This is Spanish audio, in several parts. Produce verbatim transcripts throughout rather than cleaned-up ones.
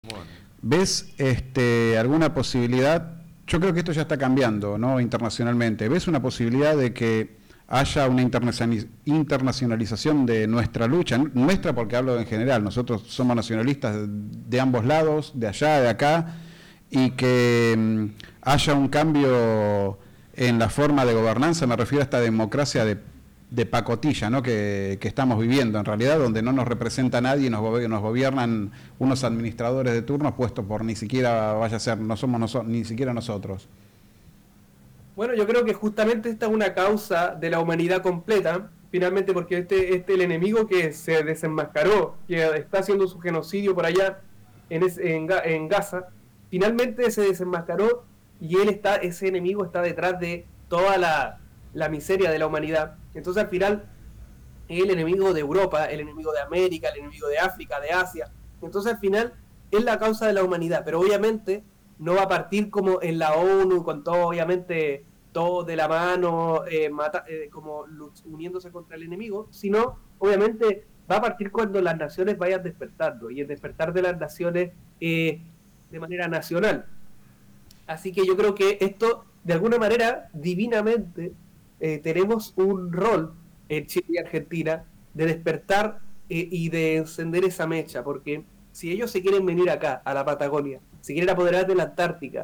Bueno. ¿Ves este, alguna posibilidad? Yo creo que esto ya está cambiando, ¿no? Internacionalmente. ¿Ves una posibilidad de que haya una internacionaliz- internacionalización de nuestra lucha? Nuestra porque hablo en general, nosotros somos nacionalistas de, de ambos lados, de allá, de acá, y que mm, haya un cambio en la forma de gobernanza, me refiero a esta democracia de, de pacotilla, ¿no? que, que estamos viviendo en realidad, donde no nos representa nadie y nos, gobe- nos gobiernan unos administradores de turno puestos por ni siquiera vaya a ser, no somos noso- ni siquiera nosotros. Bueno, yo creo que justamente esta es una causa de la humanidad completa, finalmente porque este, este el enemigo que se desenmascaró, que está haciendo su genocidio por allá en, es- en, Ga- en Gaza, finalmente se desenmascaró y él está, ese enemigo está detrás de toda la, la miseria de la humanidad. Entonces al final es el enemigo de Europa, el enemigo de América, el enemigo de África, de Asia. Entonces al final es la causa de la humanidad, pero obviamente no va a partir como en la ONU, con todo, obviamente, todo de la mano, eh, mata, eh, como uniéndose contra el enemigo, sino, obviamente, va a partir cuando las naciones vayan despertando, y el despertar de las naciones eh, de manera nacional. Así que yo creo que esto, de alguna manera, divinamente, eh, tenemos un rol en Chile y Argentina de despertar eh, y de encender esa mecha, porque si ellos se quieren venir acá, a la Patagonia, se quieren apoderar de la Antártica,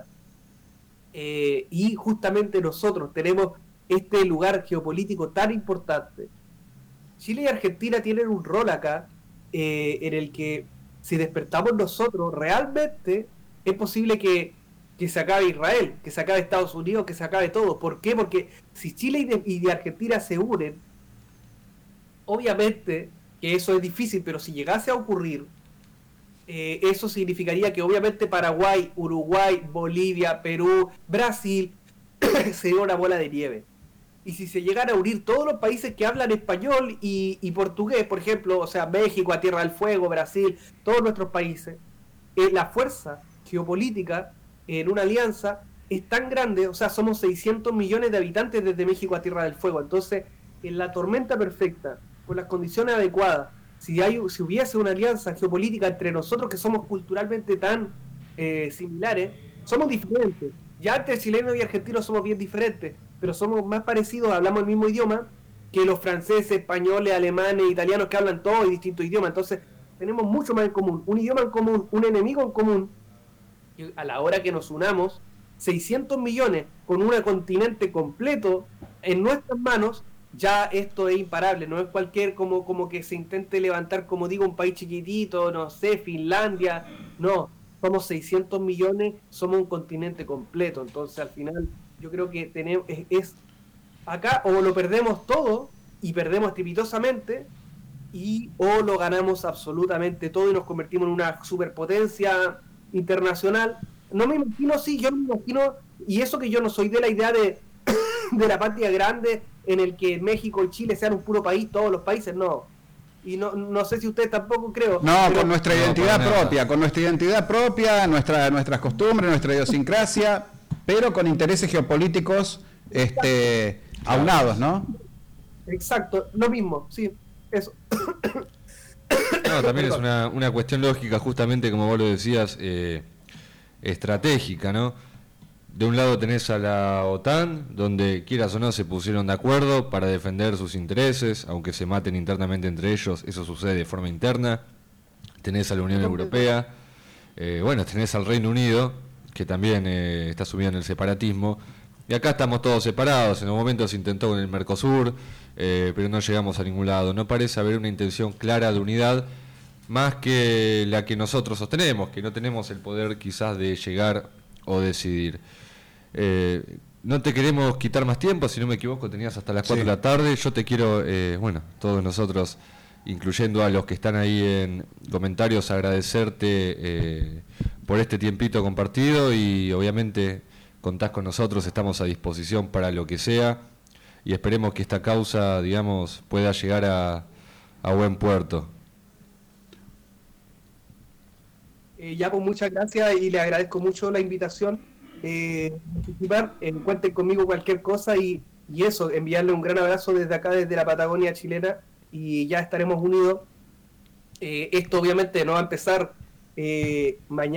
eh, y justamente nosotros tenemos este lugar geopolítico tan importante, Chile y Argentina tienen un rol acá eh, en el que si despertamos nosotros, realmente es posible que, que se acabe Israel, que se acabe Estados Unidos, que se acabe todo. ¿Por qué? Porque si Chile y, de, y de Argentina se unen, obviamente que eso es difícil, pero si llegase a ocurrir, eh, eso significaría que obviamente Paraguay, Uruguay, Bolivia, Perú, Brasil, sería una bola de nieve. Y si se llegan a unir todos los países que hablan español y, y portugués, por ejemplo, o sea, México, a Tierra del Fuego, Brasil, todos nuestros países, eh, la fuerza geopolítica en una alianza es tan grande, o sea, somos seiscientos millones de habitantes desde México a Tierra del Fuego. Entonces, en la tormenta perfecta, con las condiciones adecuadas, si, hay, si hubiese una alianza geopolítica entre nosotros que somos culturalmente tan eh, similares, somos diferentes. Ya entre chilenos y argentinos somos bien diferentes, pero somos más parecidos, hablamos el mismo idioma que los franceses, españoles, alemanes, italianos que hablan todos distintos idiomas. Entonces, tenemos mucho más en común, un idioma en común, un enemigo en común, y a la hora que nos unamos, seiscientos millones con un continente completo en nuestras manos, ya esto es imparable, no es cualquier como, como que se intente levantar, como digo, un país chiquitito, no sé, Finlandia, no, somos seiscientos millones, somos un continente completo, entonces al final yo creo que tenemos, es, es acá o lo perdemos todo y perdemos estrepitosamente, y o lo ganamos absolutamente todo y nos convertimos en una superpotencia internacional. No me imagino, sí, yo me imagino, y eso que yo no soy de la idea de, de la patria grande en el que México y Chile sean un puro país, todos los países, no. Y no, no sé si ustedes tampoco creo, No, pero con nuestra No, identidad para nada. propia, con nuestra identidad propia, nuestra, nuestras costumbres, nuestra idiosincrasia, pero con intereses geopolíticos este, Claro. aunados, ¿no? exacto, lo mismo, sí, eso. No, también es Perdón. una, una cuestión lógica, justamente como vos lo decías, eh, estratégica, ¿no? De un lado tenés a la OTAN, donde quieras o no se pusieron de acuerdo para defender sus intereses, aunque se maten internamente entre ellos, eso sucede de forma interna. Tenés a la Unión Europea, eh, bueno, tenés al Reino Unido, que también eh, está sumido en el separatismo. Y acá estamos todos separados, en un momento se intentó con el Mercosur, eh, pero no llegamos a ningún lado. No parece haber una intención clara de unidad, más que la que nosotros sostenemos, que no tenemos el poder quizás de llegar o decidir. Eh, no te queremos quitar más tiempo, si no me equivoco tenías hasta las cuatro Sí. de la tarde. Yo te quiero, eh, bueno, todos nosotros, incluyendo a los que están ahí en comentarios, agradecerte eh, por este tiempito compartido y obviamente contás con nosotros, estamos a disposición para lo que sea y esperemos que esta causa, digamos, pueda llegar a, a buen puerto. Eh, ya, pues muchas gracias y le agradezco mucho la invitación. Eh, participar, eh, cuenten conmigo cualquier cosa y, y eso, enviarle un gran abrazo desde acá, desde la Patagonia chilena, y ya estaremos unidos. Eh, esto obviamente no va a empezar eh, mañana